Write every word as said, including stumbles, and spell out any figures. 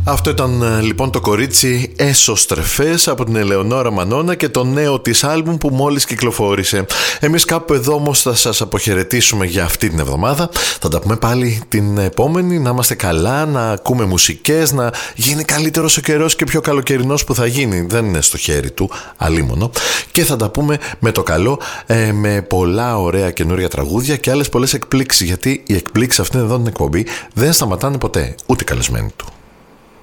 Αυτό ήταν λοιπόν το κορίτσι Εσωστρεφές από την Ελεονόρα Μανώνα και το νέο της άλμπουμ που μόλις κυκλοφόρησε. Εμείς κάπου εδώ όμως θα σας αποχαιρετήσουμε για αυτή την εβδομάδα. Θα τα πούμε πάλι την επόμενη. Να είμαστε καλά, να ακούμε μουσικές, να γίνει καλύτερος ο καιρός και πιο καλοκαιρινός που θα γίνει. Δεν είναι στο χέρι του, αλίμονο. Και θα τα πούμε με το καλό, ε, με πολλά ωραία καινούρια τραγούδια και άλλες πολλές εκπλήξεις. Γιατί οι εκπλήξεις αυτήν εδώ την εκπομπή δεν σταματάνε ποτέ, ούτε καλεσμένοι του.